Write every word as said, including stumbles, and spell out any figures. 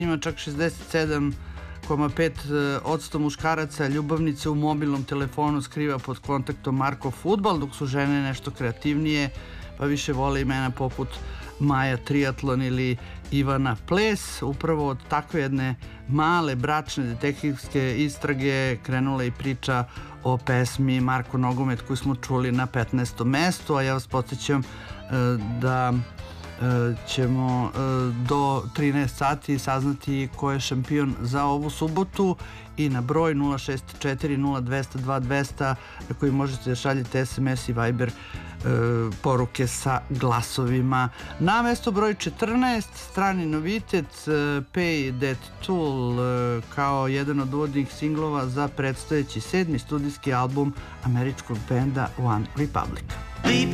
Ima čak šezdeset sedam zarez pet posto muškaraca ljubavnice u mobilnom telefonu skriva pod kontaktom Marko fudbal, dok su žene nešto kreativnije, pa više vole imena poput Maja triatlon ili Ivana ples. Upravo od takve jedne male bračne detektivske istrage krenula i priča o pesmi Marko nogomet koju smo čuli na petnaestom mestu, a ja vas podsjećam da ćemo do trinaest sati saznati ko je šampion za ovu subotu i na broj nula šest četiri nula dva zero dva dva zero zero na koji možete da šaljete es em es i Viber poruke sa glasovima. Na mesto broj četrnaest, strani novitet Pay That Tool kao jedan od uvodnih singlova za predstojeći sedmi studijski album američkog benda One Republic.